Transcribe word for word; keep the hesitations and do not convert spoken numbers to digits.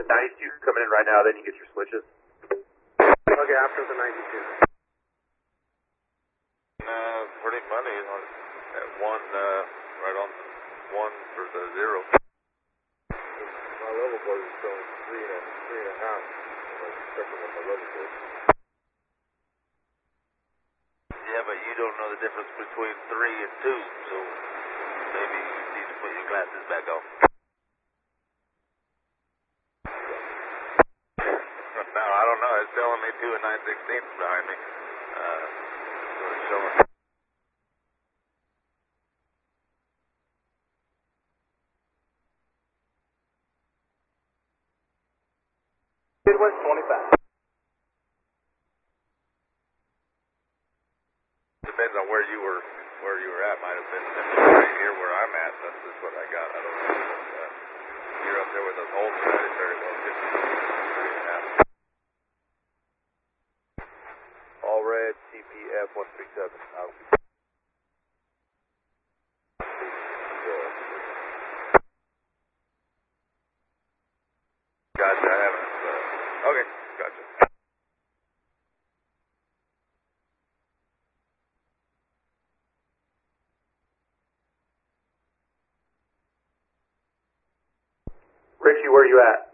The ninety-two coming in right now, then you get your switches. Okay, after the ninety-two. Uh, pretty funny on at one, uh, right on one for the zero. My level board is showing three and a, three and a half. I'm checking with my level board. Yeah, but you don't know the difference between three and two, so maybe you need to put your glasses back on. No, I don't know. It's telling me two and nine sixteenths behind me. Uh, so it's showing. It was twenty-five. Depends on where you were, where you were at. Might have been right here where I'm at. That's just what I got. I don't know. But, uh, you're up there with those holes. That is very well good. Three and a half. All red, C P F one three seven. Out. Gotcha. I haven't. Uh, okay. Gotcha. Richie, where you at?